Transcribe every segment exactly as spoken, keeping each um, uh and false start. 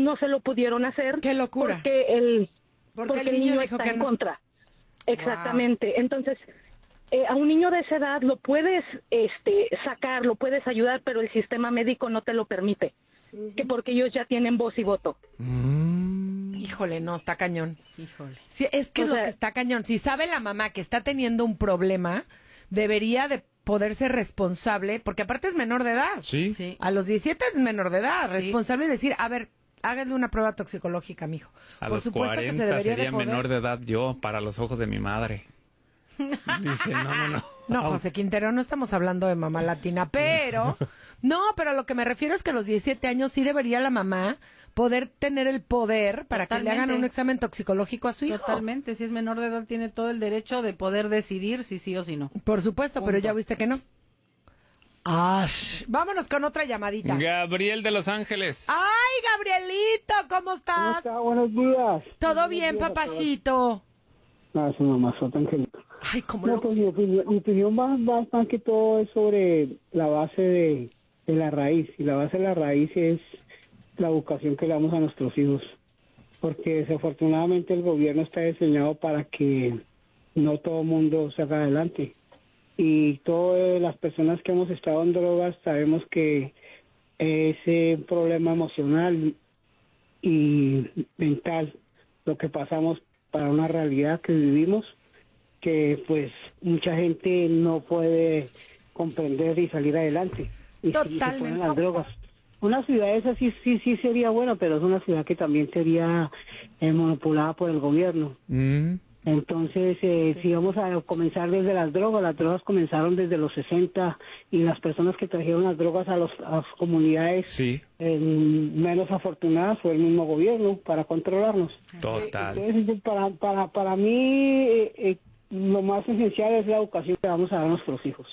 no se lo pudieron hacer. ¡Qué locura! Porque el, porque porque el niño, niño dijo está que en no. contra. Exactamente. Wow. Entonces, eh, a un niño de esa edad lo puedes este, sacar, lo puedes ayudar, pero el sistema médico no te lo permite. Uh-huh. Que porque ellos ya tienen voz y voto. Mm. Híjole, no, está cañón. Híjole. Sí, es que o es lo sea, que está cañón. Si sabe la mamá que está teniendo un problema, debería de poder ser responsable, porque aparte es menor de edad. Sí. sí. A los diecisiete es menor de edad. Sí. Responsable y decir, a ver, háganle una prueba toxicológica, mijo. A Por los supuesto cuarenta que se debería sería de poder... menor de edad yo, para los ojos de mi madre. Dice, no, no, no. No, José Quintero, no estamos hablando de mamá latina, pero... No, pero a lo que me refiero es que a los diecisiete años sí debería la mamá poder tener el poder para Totalmente. que le hagan un examen toxicológico a su hijo. Totalmente, si es menor de edad tiene todo el derecho de poder decidir si sí o si no. Por supuesto, Punto. Pero ya viste que no. Ah, vámonos con otra llamadita. Gabriel de Los Ángeles. Ay, Gabrielito, ¿cómo estás? ¿Cómo está? Buenos días. ¿Todo Buenos bien, días, papachito? No, es una mamazota, Angelito. Ay, ¿cómo no? lo... Pues mi opinión, mi opinión va, va más que todo es sobre la base de, de la raíz. Y la base de la raíz es la educación que le damos a nuestros hijos. Porque desafortunadamente el gobierno está diseñado para que no todo el mundo salga adelante. Y todas las personas que hemos estado en drogas sabemos que ese problema emocional y mental, lo que pasamos para una realidad que vivimos, que pues mucha gente no puede comprender y salir adelante. Y, y se ponen las drogas. Una ciudad esa sí, sí, sí sería buena, pero es una ciudad que también sería eh, monopolada por el gobierno. Mm. Entonces, eh, sí. si vamos a comenzar desde las drogas, las drogas comenzaron desde los sesenta y las personas que trajeron las drogas a, los, a las comunidades sí. eh, menos afortunadas fue el mismo gobierno para controlarnos. Total. Entonces, para, para, para mí, eh, eh, lo más esencial es la educación que vamos a dar a nuestros hijos.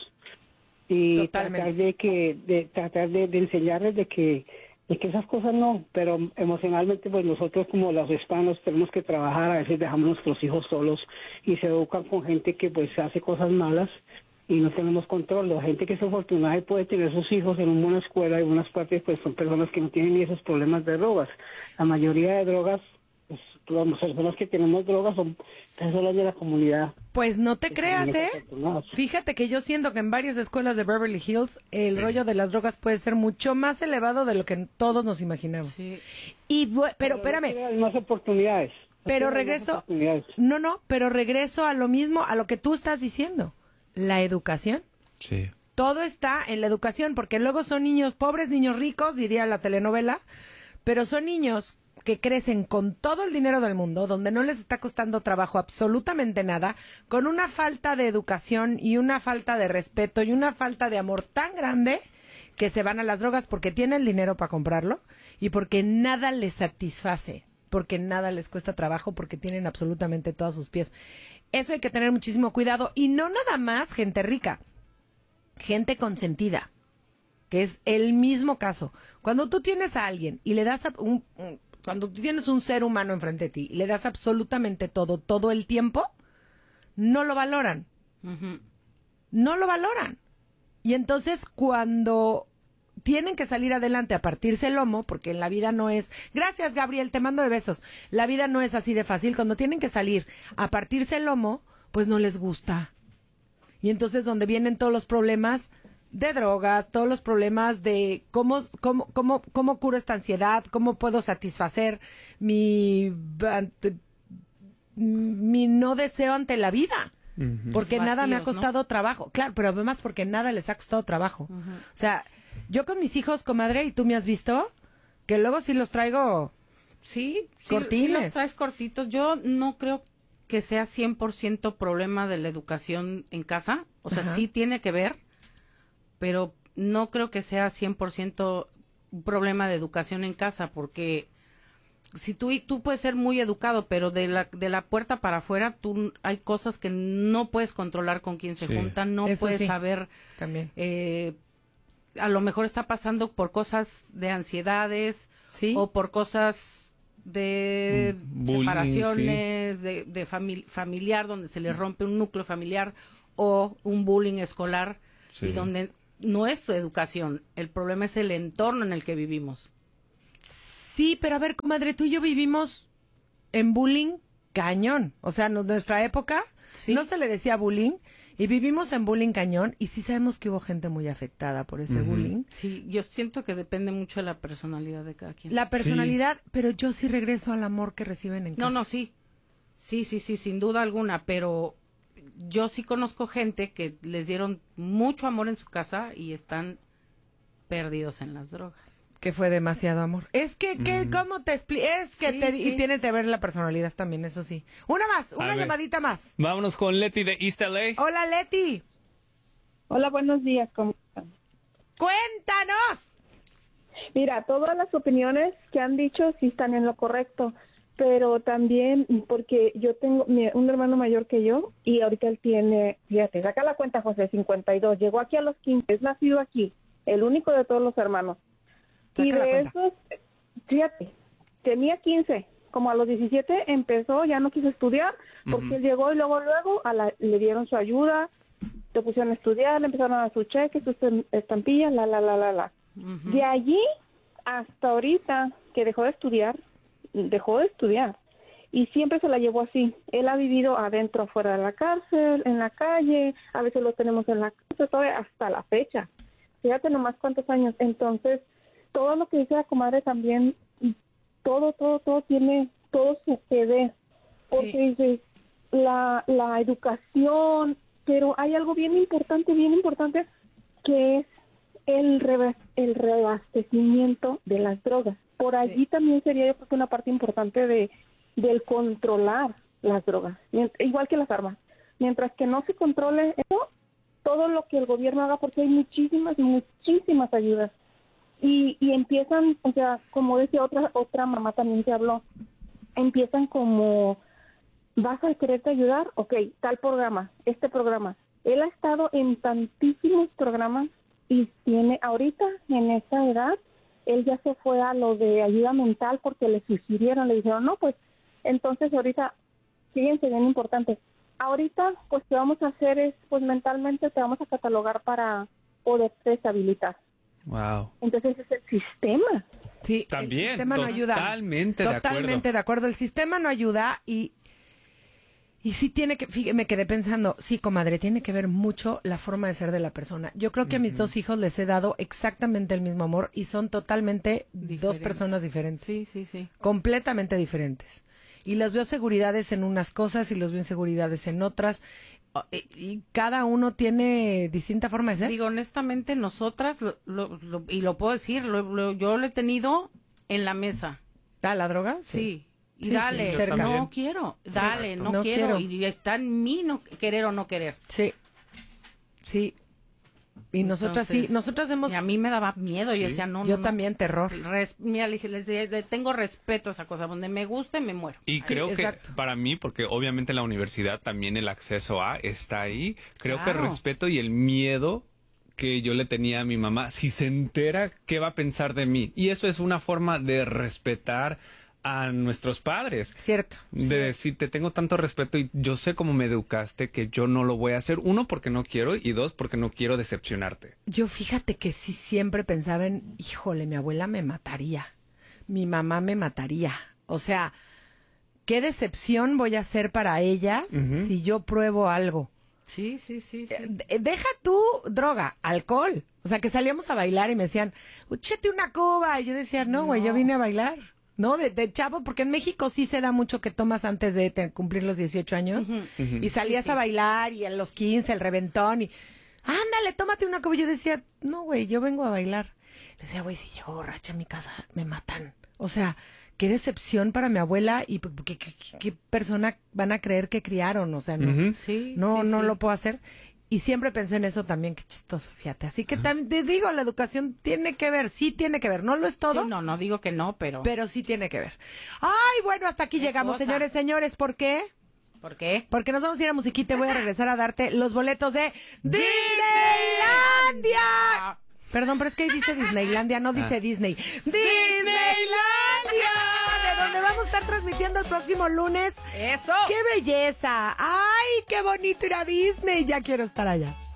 Y Totalmente. tratar de que, de tratar de, de enseñarles de que de que esas cosas no, pero emocionalmente pues nosotros como los hispanos tenemos que trabajar, a veces dejamos a nuestros hijos solos y se educan con gente que pues hace cosas malas y no tenemos control. La gente que es afortunada y puede tener sus hijos en una buena escuela y buenas partes pues son personas que no tienen ni esos problemas de drogas. La mayoría de drogas, pues las personas que tenemos drogas son personas de la comunidad. Pues no te creas, ¿eh? Fíjate que yo siento que en varias escuelas de Beverly Hills el sí. rollo de las drogas puede ser mucho más elevado de lo que todos nos imaginamos. Sí. Y pero, pero espérame. Hay más oportunidades. Pero regreso. Oportunidades. No, no, pero regreso a lo mismo, a lo que tú estás diciendo. La educación. Sí. Todo está en la educación, porque luego son niños pobres, niños ricos, diría la telenovela, pero son niños que crecen con todo el dinero del mundo, donde no les está costando trabajo absolutamente nada, con una falta de educación y una falta de respeto y una falta de amor tan grande que se van a las drogas porque tienen el dinero para comprarlo y porque nada les satisface, porque nada les cuesta trabajo, porque tienen absolutamente todos sus pies. Eso hay que tener muchísimo cuidado y no nada más gente rica, gente consentida, que es el mismo caso. Cuando tú tienes a alguien y le das a un, un Cuando tú tienes un ser humano enfrente de ti y le das absolutamente todo, todo el tiempo, no lo valoran. Uh-huh. No lo valoran. Y entonces cuando tienen que salir adelante a partirse el lomo, porque en la vida no es... Gracias, Gabriel, te mando de besos. La vida no es así de fácil. Cuando tienen que salir a partirse el lomo, pues no les gusta. Y entonces donde vienen todos los problemas de drogas, todos los problemas de cómo cómo cómo cómo curo esta ansiedad, cómo puedo satisfacer mi ante, mi no deseo ante la vida, uh-huh. porque vacíos, nada me ha costado ¿no? trabajo, claro, pero además porque nada les ha costado trabajo. Uh-huh. O sea, yo con mis hijos, comadre, y tú me has visto que luego sí los traigo sí, cortines. Sí, sí los traes cortitos. Yo no creo que sea cien por ciento problema de la educación en casa, o sea, uh-huh. sí tiene que ver, pero no creo que sea cien por ciento un problema de educación en casa, porque si tú tú puedes ser muy educado, pero de la de la puerta para afuera, tú hay cosas que no puedes controlar con quién se sí. juntan, no Eso puedes sí. saber. También. Eh, a lo mejor está pasando por cosas de ansiedades, ¿sí? o por cosas de mm, bullying, separaciones, sí. de, de famili- familiar, donde se le rompe un núcleo familiar, o un bullying escolar, sí. y donde no es educación, el problema es el entorno en el que vivimos. Sí, pero a ver, comadre, tú y yo vivimos en bullying cañón. O sea, en nuestra época Sí. no se le decía bullying y vivimos en bullying cañón y sí sabemos que hubo gente muy afectada por ese Ujú. bullying. Sí, yo siento que depende mucho de la personalidad de cada quien. La personalidad, pero yo sí regreso al amor que reciben en casa. No, no, sí. Sí, sí, sí, sin duda alguna, pero yo sí conozco gente que les dieron mucho amor en su casa y están perdidos en las drogas. Que fue demasiado amor. Es que, que Ujú. ¿cómo te explico? Es que Sí, te, sí. y tiene que ver la personalidad también, eso sí. Una más, una ver. llamadita más. Vámonos con Leti de East L A. Hola, Leti. Hola, buenos días. ¿Cómo están? Cuéntanos. Mira, todas las opiniones que han dicho sí están en lo correcto, pero también porque yo tengo mi- un hermano mayor que yo y ahorita él tiene, fíjate, saca la cuenta, José, cincuenta y dos, llegó aquí a los quince, es nacido aquí, el único de todos los hermanos. Saca Y la de cuenta. esos, fíjate, tenía quince, como a los diecisiete empezó, ya no quiso estudiar, porque Ujú. él llegó y luego, luego a la- le dieron su ayuda, le pusieron a estudiar, le empezaron a dar su cheque, sus estam- estampillas, la, la, la, la, la. Ujú. De allí hasta ahorita que dejó de estudiar, dejó de estudiar y siempre se la llevó así. Él ha vivido adentro, afuera de la cárcel, en la calle, a veces lo tenemos en la casa, todavía hasta la fecha. Fíjate nomás cuántos años. Entonces, todo lo que dice la comadre también, todo, todo, todo tiene, todo su que ver. Porque Sí. dice, la, la educación, pero hay algo bien importante, bien importante, que es el, reba- el reabastecimiento de las drogas. Por allí también sería yo creo que una parte importante de del controlar las drogas, Mient- igual que las armas. Mientras que no se controle eso, todo lo que el gobierno haga, porque hay muchísimas, muchísimas ayudas. Y, y empiezan, o sea, como decía otra otra mamá también que habló, empiezan como, vas a quererte ayudar, ok, tal programa, este programa. Él ha estado en tantísimos programas y tiene, ahorita en esa edad, él ya se fue a lo de ayuda mental porque le sugirieron, le dijeron, no, pues, entonces ahorita, fíjense bien importante, ahorita, pues, ¿qué vamos a hacer es, pues, mentalmente te vamos a catalogar para poder deshabilitar. Wow. Entonces es el sistema. Sí, También, el sistema no ayuda. totalmente de acuerdo. Totalmente de acuerdo. El sistema no ayuda y y sí tiene que, fíjate, me quedé pensando, sí, comadre, tiene que ver mucho la forma de ser de la persona. Yo creo que a mis dos hijos les he dado exactamente el mismo amor y son totalmente dos Diferentes. personas diferentes. Sí, sí, sí. Completamente diferentes. Y las veo seguridades en unas cosas y los veo inseguridades en otras. O- Y, y cada uno tiene distinta forma de ser. Digo, honestamente, nosotras, lo- lo- lo- y lo puedo decir, lo- lo- yo lo he tenido en la mesa. ¿Ah, la droga? Sí. Y Sí, dale, sí, cerca. no quiero, dale, no, No quiero. quiero. Y está en mí no querer o no querer. Sí. Sí. Y nosotras Entonces, sí, nosotras hemos... Y a mí me daba miedo, yo decía, no, yo no, no. también, terror. Res- mira, le dije, les dije, le tengo respeto a esa cosa, donde me guste me muero. Y creo que exacto. para mí, porque obviamente en la universidad también el acceso a está ahí, creo que el Claro. respeto y el miedo que yo le tenía a mi mamá, si se entera, ¿qué va a pensar de mí? Y eso es una forma de respetar a nuestros padres. Cierto. De decir, te tengo tanto respeto y yo sé cómo me educaste que yo no lo voy a hacer. Uno, porque no quiero y dos, porque no quiero decepcionarte. Yo fíjate que sí siempre pensaba en, híjole, mi abuela me mataría, mi mamá me mataría. O sea, ¿qué decepción voy a hacer para ellas Ujú. si yo pruebo algo? Sí, sí, sí, sí. Eh, Deja tú droga, alcohol. O sea, que salíamos a bailar y me decían, échate una cuba. Y yo decía, no, güey, yo vine a bailar. No, de, de chavo, porque en México sí se da mucho que tomas antes de te- cumplir los dieciocho años. Ujú. Ujú. Y salías Sí, sí. a bailar y a los quince el reventón y, ándale, tómate una cuba. Y yo decía, no, güey, yo vengo a bailar. Le decía, güey, si llego borracha a mi casa, me matan. O sea, qué decepción para mi abuela y p- qué, qué- qué- qué persona van a creer que criaron. O sea, no, Ujú. Sí, no, sí, no sí. lo puedo hacer. Y siempre pensé en eso también, qué chistoso, fíjate. Así que también te digo, la educación tiene que ver, sí tiene que ver. No lo es todo, Sí, no, no digo que no, pero... pero sí tiene que ver. Ay, bueno, hasta aquí Qué llegamos, cosa. señores, señores. ¿Por qué? ¿Por qué? Porque nos vamos a ir a musiquita y voy a regresar a darte los boletos de Disneylandia. Ah, Perdón, pero es que ahí dice Disneylandia, no dice Disney. ¡Disneylandia! De donde vamos a estar transmitiendo el próximo lunes. ¡Eso! ¡Qué belleza! ¡Ay, qué bonito ir a Disney! Ya quiero estar allá.